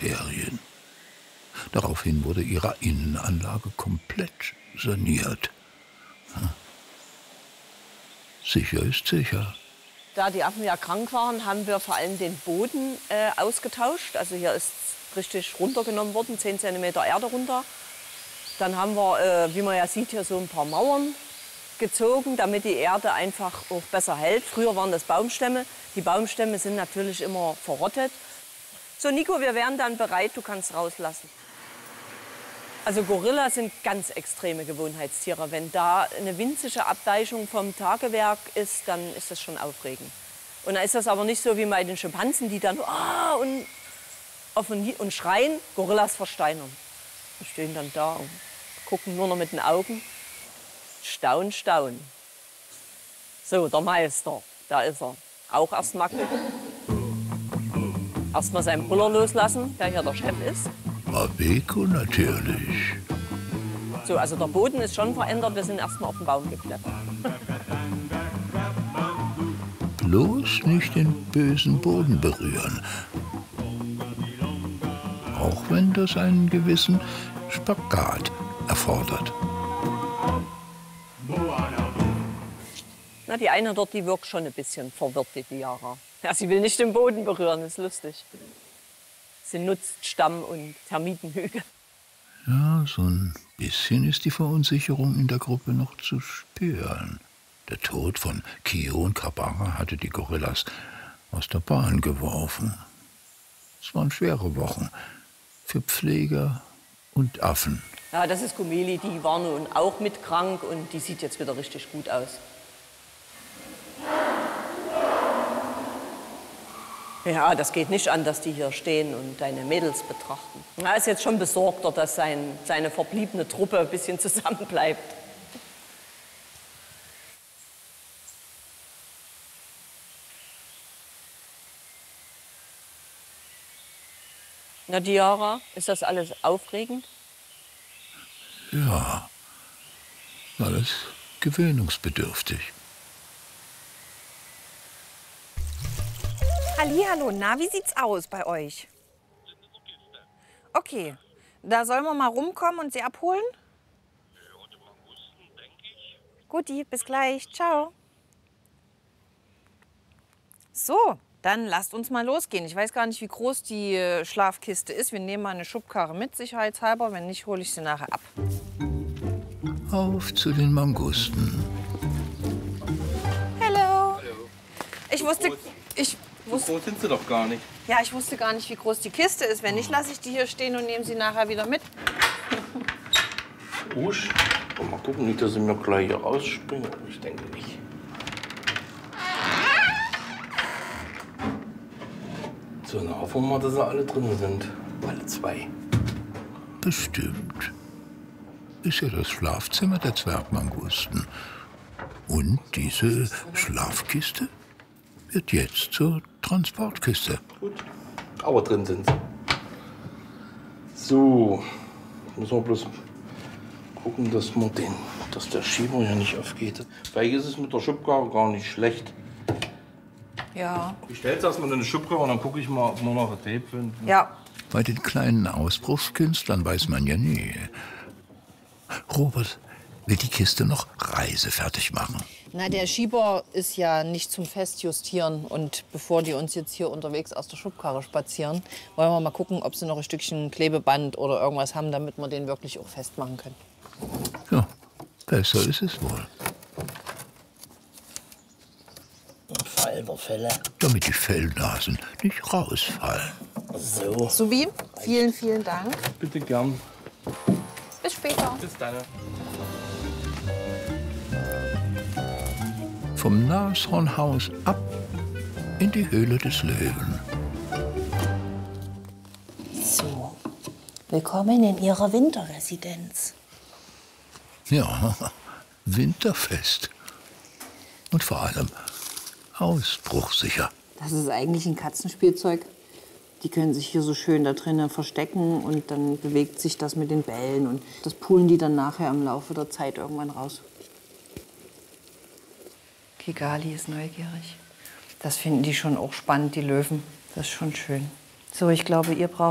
Sommerferien. Daraufhin wurde ihre Innenanlage komplett saniert. Sicher ist sicher. Da die Affen ja krank waren, haben wir vor allem den Boden ausgetauscht. Also hier ist richtig runtergenommen worden, 10 cm Erde runter. Dann haben wir, wie man ja sieht, hier so ein paar Mauern gezogen, damit die Erde einfach auch besser hält. Früher waren das Baumstämme. Die Baumstämme sind natürlich immer verrottet. So, Nico, wir wären dann bereit, du kannst rauslassen. Also Gorillas sind ganz extreme Gewohnheitstiere. Wenn da eine winzige Abweichung vom Tagewerk ist, dann ist das schon aufregend. Und dann ist das aber nicht so wie bei den Schimpansen, die dann und schreien. Gorillas versteinern. Die stehen dann da und gucken nur noch mit den Augen. Staun, staun. So, der Meister, da ist er. Auch erstmal gucken. Erstmal seinen Brüller loslassen, der hier der Chef ist. Mabeko natürlich. So, also der Boden ist schon verändert. Wir sind erstmal auf den Baum geklettert. Bloß nicht den bösen Boden berühren. Auch wenn das einen gewissen Spagat erfordert. Na, die eine dort, die wirkt schon ein bisschen verwirrt, die Diara. Ja, sie will nicht den Boden berühren, das ist lustig. Sie nutzt Stamm und Termitenhügel. Ja, so ein bisschen ist die Verunsicherung in der Gruppe noch zu spüren. Der Tod von Kio und Kabara hatte die Gorillas aus der Bahn geworfen. Es waren schwere Wochen für Pfleger und Affen. Ja, das ist Kumeli, die war nun auch mit krank und die sieht jetzt wieder richtig gut aus. Ja, das geht nicht an, dass die hier stehen und deine Mädels betrachten. Er ist jetzt schon besorgter, dass seine verbliebene Truppe ein bisschen zusammenbleibt. Na, Diara, ist das alles aufregend? Ja, alles gewöhnungsbedürftig. Hallihallo, na, wie sieht's aus bei euch? Okay, da sollen wir mal rumkommen und sie abholen? Guti, bis gleich, ciao. So, dann lasst uns mal losgehen. Ich weiß gar nicht, wie groß die Schlafkiste ist. Wir nehmen mal eine Schubkarre mit, sicherheitshalber. Wenn nicht, hole ich sie nachher ab. Auf zu den Mangusten. Hallo. Ich wusste... So groß sind sie doch gar nicht. Ja, ich wusste gar nicht, wie groß die Kiste ist. Wenn nicht, lasse ich die hier stehen und nehme sie nachher wieder mit. Usch. Mal gucken, nicht, dass sie mir gleich hier rausspringen. Ich denke nicht. So, dann hoffen wir mal, dass sie alle drin sind. Alle 2. Bestimmt. Ist ja das Schlafzimmer der Zwergmangusten. Und diese Schlafkiste wird jetzt zur Transportkiste. Gut. Aber drin sind sie. So. Müssen wir bloß gucken, dass der Schieber ja nicht aufgeht. Vielleicht ist es mit der Schubkarre gar nicht schlecht. Ja. Ich stelle jetzt erstmal in eine Schubkarre und dann gucke ich mal, ob wir noch ein Tape finden. Ja. Bei den kleinen Ausbruchskünstlern weiß man ja nie. Robert will die Kiste noch reisefertig machen. Na, der Schieber ist ja nicht zum Festjustieren. Und bevor die uns jetzt hier unterwegs aus der Schubkarre spazieren, wollen wir mal gucken, ob sie noch ein Stückchen Klebeband oder irgendwas haben, damit wir den wirklich auch festmachen können. Ja, besser ist es wohl. Fall der Fälle. Damit die Fellnasen nicht rausfallen. So. Subi, vielen, vielen Dank. Bitte gern. Bis später. Bis dann. Vom Nashornhaus ab in die Höhle des Löwen. So, willkommen in Ihrer Winterresidenz. Ja, winterfest. Und vor allem ausbruchsicher. Das ist eigentlich ein Katzenspielzeug. Die können sich hier so schön da drinnen verstecken und dann bewegt sich das mit den Bällen und das poolen die dann nachher im Laufe der Zeit irgendwann raus. Kigali ist neugierig. Das finden die schon auch spannend, die Löwen. Das ist schon schön. So, ich glaube, ihr braucht